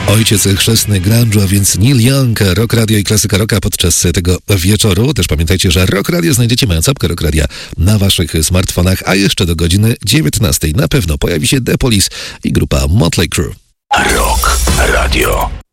Ojciec chrzestny grunge'u, a więc Neil Young, Rock Radio i klasyka rocka podczas tego wieczoru. Też pamiętajcie, że Rock Radio znajdziecie, mając apkę Rock Radia na waszych smartfonach, a jeszcze do godziny 19 na pewno pojawi się The Police i grupa Motley Crue. Rock Radio.